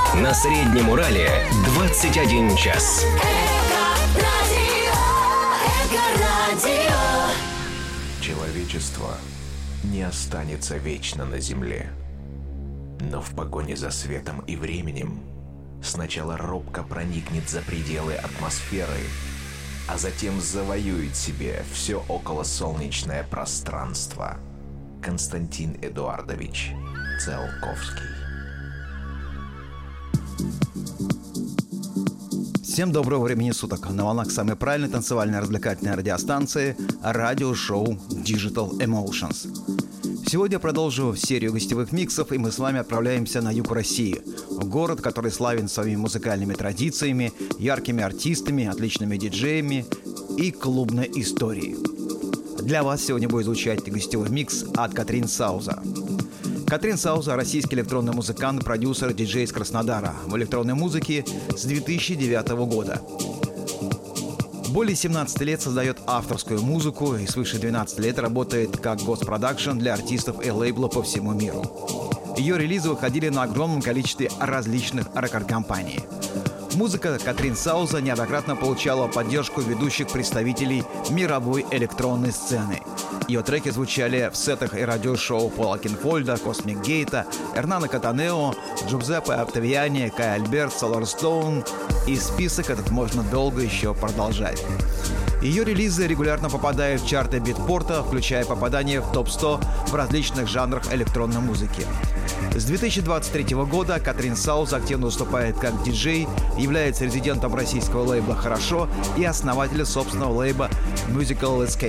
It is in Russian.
На Среднем Урале 21 час. Человечество не останется вечно на Земле. Но в погоне за светом и временем сначала робко проникнет за пределы атмосферы, а затем завоюет себе все околосолнечное пространство. Константин Эдуардович Циолковский. Всем доброго времени суток. На волнах самой правильной танцевальной развлекательной радиостанции радиошоу Digital Emotions. Сегодня я продолжу серию гостевых миксов, и мы с вами отправляемся на юг России, в город, который славен своими музыкальными традициями, яркими артистами, отличными диджеями и клубной историей. Для вас сегодня будет звучать гостевой микс от Катрин Сауза. Катрин Сауза – российский электронный музыкант, продюсер, диджей из Краснодара в электронной музыке с 2009 года. Более 17 лет создает авторскую музыку и свыше 12 лет работает как госпродакшн для артистов и лейблов по всему миру. Ее релизы выходили на огромном количестве различных рекорд-компаний. Музыка Катрин Сауза неоднократно получала поддержку ведущих представителей мировой электронной сцены. Ее треки звучали в сетах и радиошоу Пола Кинфольда, Космик Гейта, Эрнана Катанео, Джузеппе Октавиани, Кай Альберт, Солар Стоун, и список этот можно долго еще продолжать. Ее релизы регулярно попадают в чарты битпорта, включая попадание в топ-100 в различных жанрах электронной музыки. С 2023 года Катрин Сауза активно выступает как диджей, является резидентом российского лейбла «Хорошо» и основателем собственного лейбла Musical Escape.